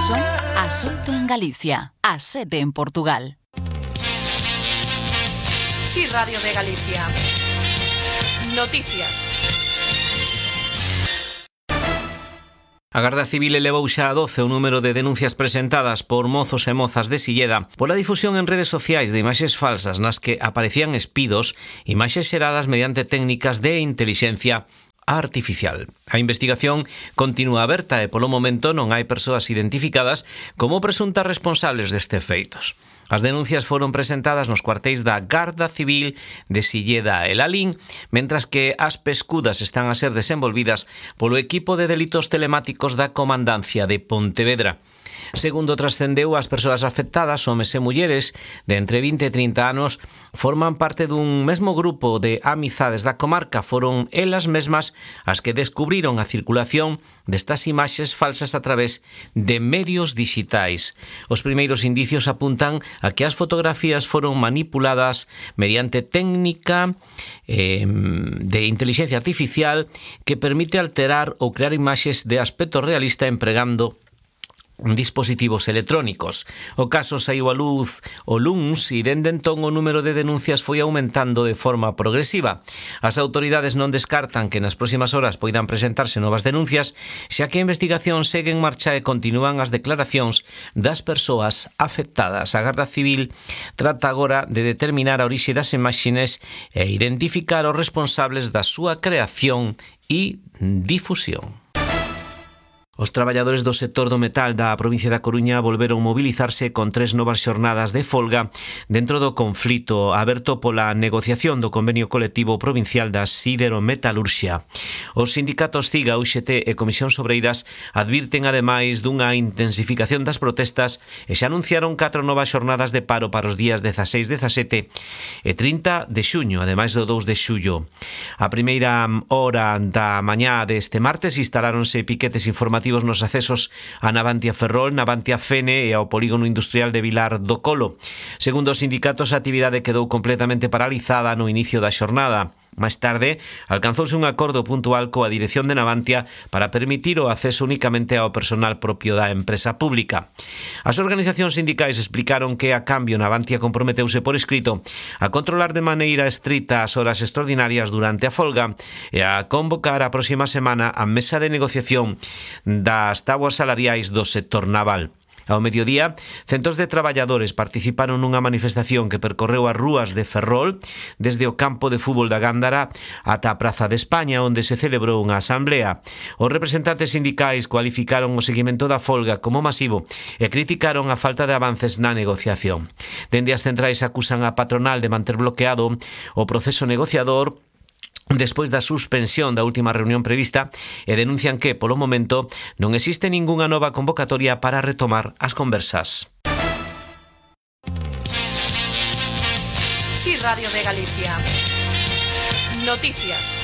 son as 8 en Galicia, as 7 en Portugal. Sí, Radio de Galicia. Noticias. A Garda Civil elevou xa a 12 o número de denuncias presentadas por mozos e mozas de Silleda pola difusión en redes sociais de imaxes falsas nas que aparecían espidos, imaxes xeradas mediante técnicas de intelixencia artificial. A investigación continúa aberta e polo momento non hai persoas identificadas como presuntas responsables destes feitos. As denuncias foron presentadas nos cuartéis da Garda Civil de Silleda e Lalín, mentras que as pescudas están a ser desenvolvidas polo equipo de delitos telemáticos da Comandancia de Pontevedra. Segundo trascendeu, as persoas afectadas, homes e mulleres de entre 20 e 30 anos, forman parte dun mesmo grupo de amizades da comarca. Foron elas mesmas as que descubriron a circulación destas imaxes falsas a través de medios digitais. Os primeiros indicios apuntan a que as fotografías foron manipuladas mediante técnica de inteligencia artificial que permite alterar ou crear imaxes de aspecto realista empregando dispositivos electrónicos. O caso saiu a luz o luns e dende entón o número de denuncias foi aumentando de forma progresiva. As autoridades non descartan que nas próximas horas poidan presentarse novas denuncias, xa que a investigación segue en marcha e continúan as declaracións das persoas afectadas. A Garda Civil trata agora de determinar a orixe das imaxes e identificar os responsables da súa creación e difusión. Os traballadores do sector do metal da provincia da Coruña volveron mobilizarse con 3 novas xornadas de folga dentro do conflito aberto pola negociación do convenio colectivo provincial da siderometalurxia. Os sindicatos CIGA, UGT e Comisións Obreiras advirten ademais dunha intensificación das protestas e xa anunciaron 4 novas xornadas de paro para os días 16, 17 e 30 de xuño, ademais do 2 de xullo. A primeira hora da mañá deste martes instaláronse piquetes informativos nos accesos a Navantia Ferrol, Navantia Fene e ao polígono industrial de Vilar do Colo. Segundo os sindicatos, a actividade quedou completamente paralizada no inicio da xornada. Máis tarde, alcanzouse un acordo puntual coa dirección de Navantia para permitir o acceso únicamente ao personal propio da empresa pública. As organizacións sindicais explicaron que, a cambio, Navantia comprometeuse por escrito a controlar de maneira estrita as horas extraordinarias durante a folga e a convocar a próxima semana a mesa de negociación das táboas salariais do sector naval. Ao mediodía, centos de traballadores participaron nunha manifestación que percorreu as rúas de Ferrol desde o campo de fútbol da Gándara ata a Praza de España, onde se celebrou unha asamblea. Os representantes sindicais cualificaron o seguimento da folga como masivo e criticaron a falta de avances na negociación. Dende as centrais acusan a patronal de manter bloqueado o proceso negociador despois da suspensión da última reunión prevista e denuncian que, polo momento, non existe ningunha nova convocatoria para retomar as conversas. Sí, Radio de Galicia. Noticias.